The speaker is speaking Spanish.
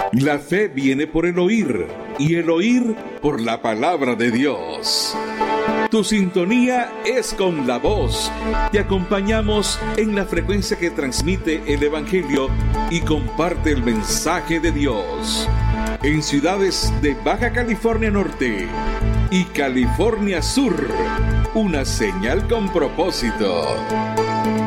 La fe viene por el oír, y el oír por la palabra de Dios. Tu sintonía es con la voz. Te acompañamos en la frecuencia que transmite el Evangelio y comparte el mensaje de Dios. En ciudades de Baja California Norte y California Sur, una señal con propósito.